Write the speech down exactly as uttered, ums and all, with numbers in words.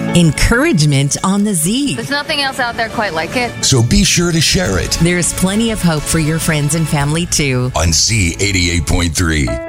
Encouragement on the Z. There's nothing else out there quite like it. So be sure to share it There's plenty of hope for your friends and family, too. on Z eighty-eight point three.